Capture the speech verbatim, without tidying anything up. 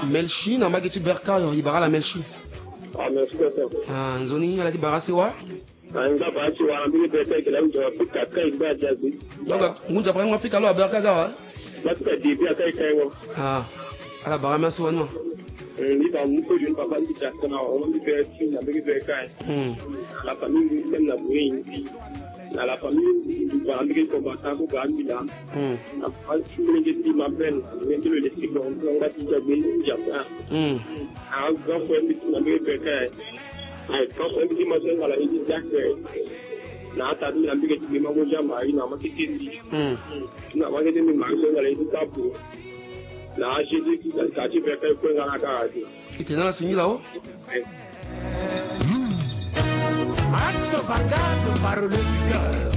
Melchi na mageti berka yo ibara la Melchi. Ah merci docteur. Ah nzoni ala di barasi wa? Ah nga barasi wa ambi berka ke la njo pika kai ba jazi. Donc ngunja prendre moi pika lo berka gawa. Ba pika di bi kai kai wo. Ah. Ala bara merci wa no. Ni ba mu ko jun papa di ta kana on di berka na bi berka. Hmm. La famille même la bouille. À la famille du Bambi combattant au Bambi là. Hum. Après, si vous voulez dire ma peine, je vais le laisser dans le bâti de Béni Japon. Hum. Un grand frère qui m'a dit que un grand frère qui m'a dit à la vie que na ta dit la vie que m'a dit à Marie na ma qui dit. Hum. Na ma dit ma maison à la vie tapu. Na j'ai dit que ça tu fait faire dans la carte. Et tu n'as signé là-haut? Max Vanga, le parole du cœur.